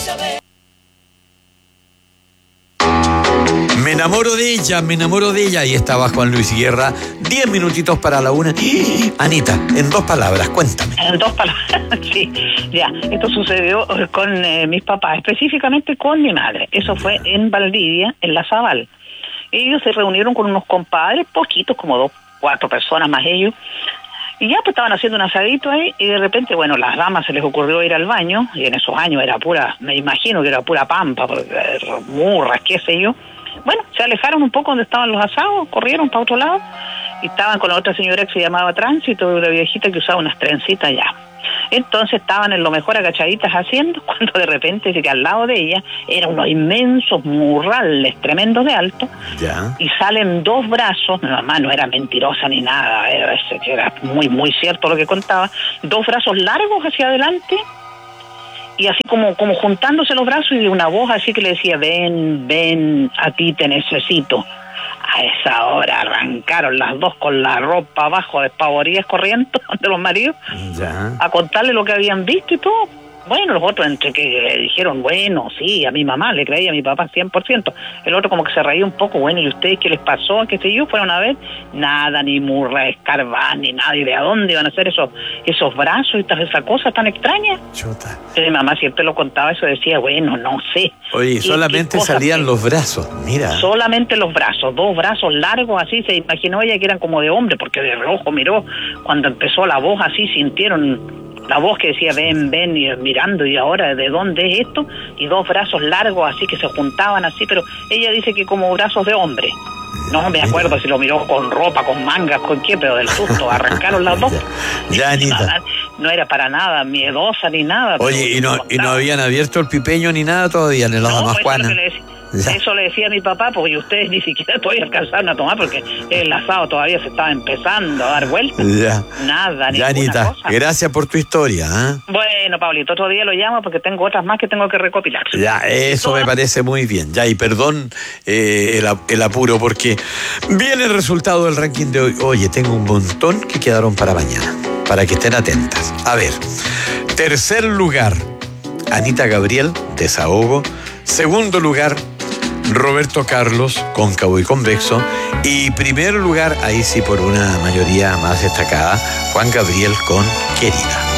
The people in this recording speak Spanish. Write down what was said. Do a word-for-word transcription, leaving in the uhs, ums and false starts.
Me enamoro de ella, me enamoro de ella. Y estaba Juan Luis Guerra. Diez minutitos para la una. Anita, en dos palabras, cuéntame. En dos palabras, sí. Ya, esto sucedió con eh, mis papás, específicamente con mi madre. Eso fue en Valdivia, en La Zabal. Ellos se reunieron con unos compadres, poquitos, como dos, cuatro personas más ellos. Y ya pues estaban haciendo un asadito ahí y de repente, bueno, las damas se les ocurrió ir al baño. Y en esos años era pura, me imagino que era pura pampa, porque, murras, qué sé yo. Bueno, se alejaron un poco donde estaban los asados, corrieron para otro lado y estaban con la otra señora que se llamaba Tránsito, una viejita que usaba unas trencitas ya. Entonces estaban en lo mejor agachaditas haciendo, cuando de repente que al lado de ella eran unos inmensos murrales tremendos de alto, ya. Y salen dos brazos, mi mamá no era mentirosa ni nada, era, era muy muy cierto lo que contaba, dos brazos largos hacia adelante, y así como, como juntándose los brazos y de una voz así que le decía, ven, ven, a ti te necesito. A esa hora arrancaron las dos con la ropa abajo, despavoridas, corriendo de los maridos, ya. A contarle lo que habían visto y todo. Bueno, los otros entre que dijeron, bueno, sí, a mi mamá le creía, a mi papá cien por ciento. El otro como que se reía un poco, bueno, ¿y ustedes qué les pasó? ¿Qué sé yo? Fueron a ver, nada, ni murra, escarbar, ni nada. ¿Y de a dónde iban a hacer esos esos brazos y todas esas cosas tan extrañas? Chuta. Mi mamá siempre lo contaba eso, decía, bueno, no sé. Oye, solamente salían que... los brazos, mira. Solamente los brazos, dos brazos largos así, se imaginó ella que eran como de hombre, porque de reojo miró, cuando empezó la voz así, sintieron... La voz que decía, ven, ven, y mirando, y ahora, ¿de dónde es esto? Y dos brazos largos así que se juntaban así, pero ella dice que como brazos de hombre. No me acuerdo si lo miró con ropa, con mangas, con qué, pero del susto arrancaron las dos. Ya, Anita. No, no era para nada miedosa ni nada. Oye, y no, y no habían abierto el pipeño ni nada todavía, ni las damas Juana. Ya. Eso le decía a mi papá, porque ustedes ni siquiera todavía alcanzaron a tomar, porque el asado todavía se estaba empezando a dar vueltas. Ya. Nada, ya, Anita, cosa. Gracias por tu historia. ¿eh? Bueno, Pablito, otro día lo llamo porque tengo otras más que tengo que recopilar. Ya, eso me parece muy bien. Ya, y perdón eh, el, el apuro, porque viene el resultado del ranking de hoy. Oye, tengo un montón que quedaron para mañana, para que estén atentas. A ver, tercer lugar, Anita Gabriel, Desahogo. Segundo lugar, Roberto Carlos, Cóncavo y Convexo. Y primer lugar, ahí sí por una mayoría más destacada, Juan Gabriel con Querida.